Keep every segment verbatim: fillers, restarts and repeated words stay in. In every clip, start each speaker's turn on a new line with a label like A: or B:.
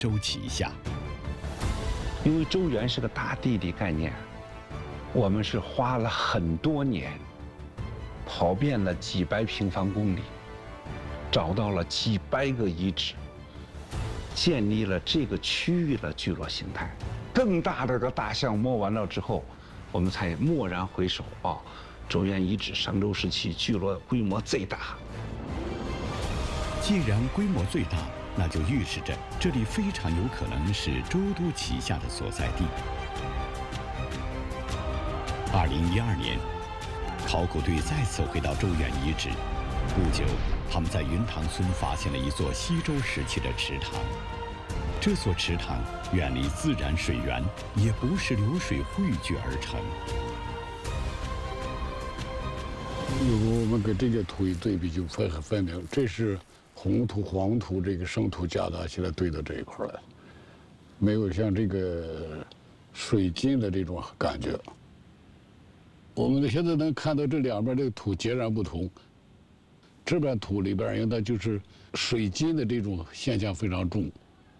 A: 州旗下。
B: 因为周原是个大地理概念，我们是花了很多年，跑遍了几百平方公里，找到了几百个遗址，建立了这个区域的聚落形态。更大的个大项摸完了之后，我们才蓦然回首啊，周原遗址商周时期聚落规模最大。
A: 既然规模最大，那就预示着这里非常有可能是周都旗下的所在地。二零一二年，考古队再次回到周原遗址，不久，他们在云塘村发现了一座西周时期的池塘。这座池塘远离自然水源，也不是流水汇聚而成。
C: 如果我们跟这个图一对比，就会很分明，这是红土、黄土这个生土夹杂起来堆到这一块来，没有像这个水浸的这种感觉。我们现在能看到这两边这个土截然不同，这边土里边应该就是水浸的这种现象非常重。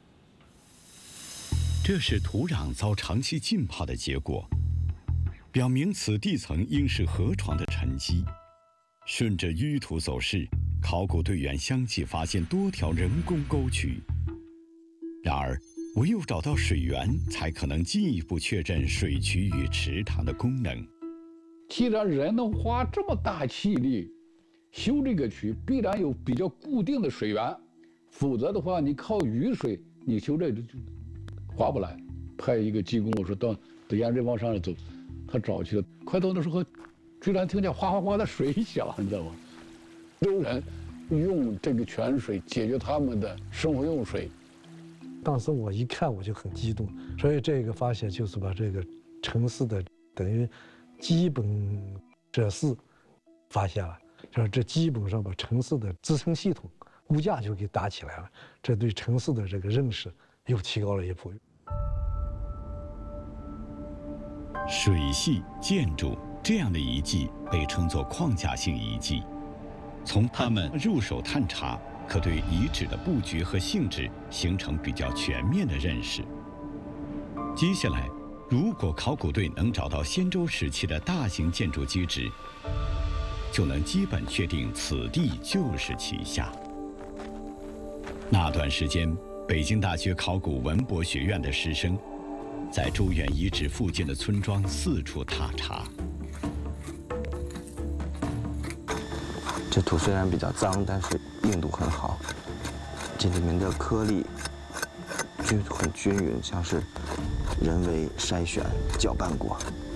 A: 这是土壤遭长期浸泡的结果，表明此地层应是河床的沉积。顺着淤土走势，考古队员相继发现多条人工沟渠。然而，唯有找到水源，才可能进一步确认水渠与池塘的功能。
C: 既然人能花这么大气力修这个渠，必然有比较固定的水源，否则的话，你靠雨水，你修这就划不来。派一个技工，我说到得沿着往上走，他找去了，快到的时候，居然听见哗哗哗的水响，你知道吗？周人用这个泉水解决他们的生活用水。
D: 当时我一看我就很激动，所以这个发现就是把这个城市的等于基本设施发现了，就是这基本上把城市的支撑系统骨架就给搭起来了，这对城市的这个认识又提高了一步。
A: 水系建筑这样的遗迹被称作框架性遗迹，从它们入手探查，可对遗址的布局和性质形成比较全面的认识。接下来，如果考古队能找到先周时期的大型建筑基址，就能基本确定此地就是旗下。那段时间，北京大学考古文博学院的师生在周原遗址附近的村庄四处踏查。
E: 这土虽然比较脏，但是硬度很好，这里面的颗粒就很均匀，像是人为筛选搅拌过。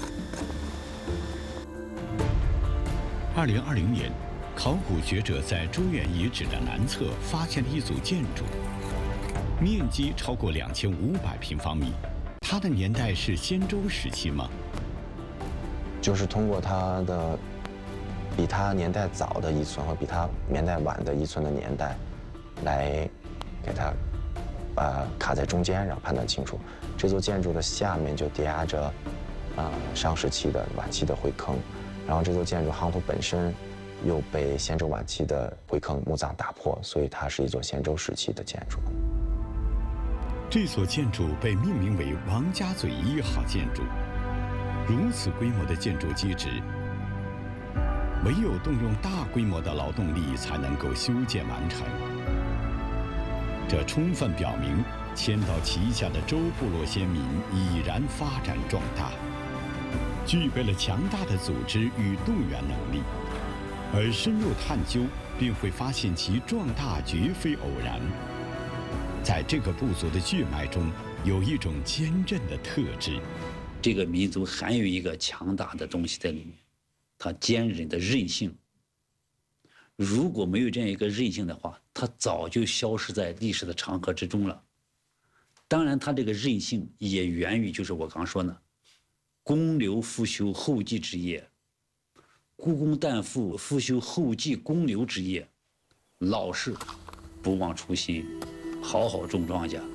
A: 二零二零年，考古学者在周原遗址的南侧发现了一组建筑，面积超过两千五百平方米。它的年代是先周时期吗？
E: 就是通过它的比它年代早的遗存和比它年代晚的遗存的年代，来给它呃卡在中间，然后判断清楚。这座建筑的下面就叠压着啊、呃、上时期的晚期的灰坑，然后这座建筑夯土本身又被先周晚期的灰坑墓葬打破，所以它是一座先周时期的建筑。
A: 这所建筑被命名为王家嘴一号建筑。如此规模的建筑基址，唯有动用大规模的劳动力才能够修建完成。这充分表明，迁到旗下的周部落先民已然发展壮大，具备了强大的组织与动员能力。而深入探究，便会发现其壮大绝非偶然。在这个部族的血脉中，有一种坚韧的特质。
F: 这个民族含有一个强大的东西在里面，它坚韧的韧性。如果没有这样一个韧性的话，它早就消失在历史的长河之中了。当然，它这个韧性也源于就是我刚说的，公刘复修后继之业，孤公旦父复修后继公刘之业，老实，不忘初心，好好种庄稼。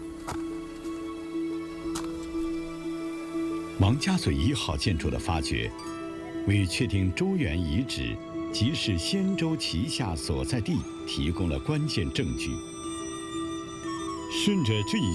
A: 王家嘴一号建筑的发掘，为确定周原遗址即是先周旗下所在地提供了关键证据。 顺着这一